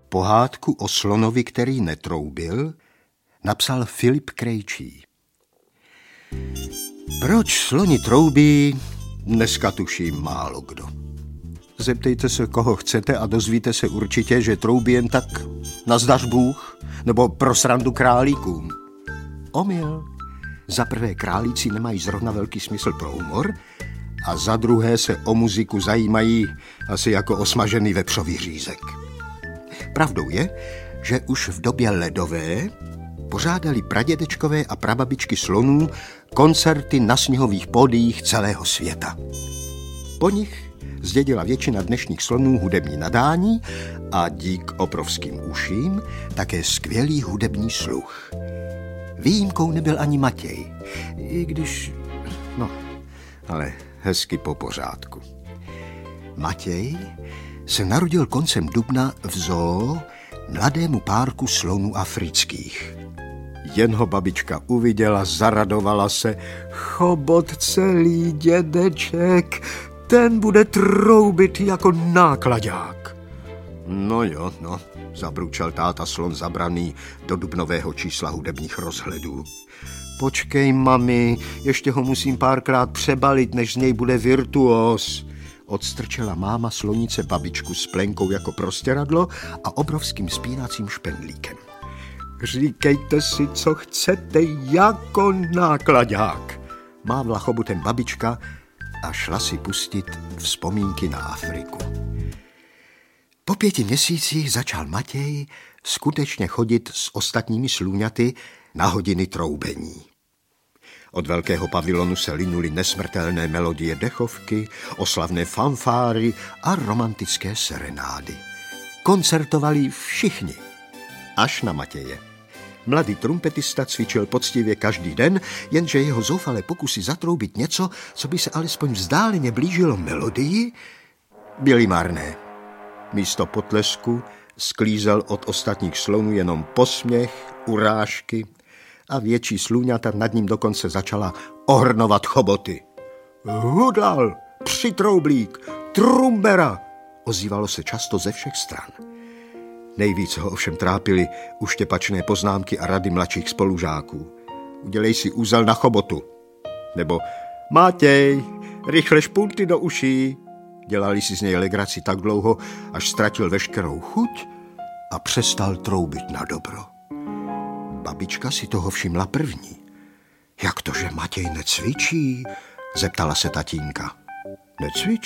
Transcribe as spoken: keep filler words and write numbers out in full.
Pohádku o slonovi, který netroubil, napsal Filip Krejčí. Proč sloni troubí, dneska tuší málo kdo. Zeptejte se, koho chcete a dozvíte se určitě, že troubí jen tak nazdař Bůh nebo pro srandu králíkům. Omyl. Za prvé, králíci nemají zrovna velký smysl pro humor a za druhé se o muziku zajímají asi jako o smažený vepřový řízek. Pravdou je, že už v době ledové pořádali pradědečkové a prababičky slonů koncerty na sněhových pódiích celého světa. Po nich zdědila většina dnešních slonů hudební nadání a dík obrovským uším také skvělý hudební sluch. Výjimkou nebyl ani Matěj, i když, no, ale hezky po pořádku. Matěj se narodil koncem dubna v zoo mladému párku slonů afrických. Jen ho babička uviděla, zaradovala se. Chobot celý, dědeček, ten bude troubit jako náklaďák. No jo, no, zabručel táta slon zabraný do dubnového čísla hudebních rozhledů. Počkej, mami, ještě ho musím párkrát přebalit, než z něj bude virtuóz. Odstrčela máma slonice babičku s plenkou jako prostěradlo a obrovským spínacím špendlíkem. Říkejte si, co chcete, jako náklaďák, mávla chobutem babička a šla si pustit vzpomínky na Afriku. Po pěti měsících začal Matěj skutečně chodit s ostatními slůňaty na hodiny troubení. Od velkého pavilonu se linuly nesmrtelné melodie dechovky, oslavné fanfáry a romantické serenády. Koncertovali všichni, až na Matěje. Mladý trumpetista cvičil poctivě každý den, jenže jeho zoufalé pokusy zatroubit něco, co by se alespoň vzdáleně blížilo melodii, byly marné. Místo potlesku sklízel od ostatních slonů jenom posměch, urážky a větší slůňata nad ním dokonce začala ohrnovat choboty. Hudlal, přitroublík, trumbera, ozývalo se často ze všech stran. Nejvíce ho ovšem trápily uštěpačné poznámky a rady mladších spolužáků. Udělej si úzel na chobotu. Nebo Matěj, rychle špunty do uší. Dělali si z něj legraci tak dlouho, až ztratil veškerou chuť a přestal troubit na dobro. Babička si toho všimla první. Jak to, že Matěj necvičí? Zeptala se tatínka. Necvičí?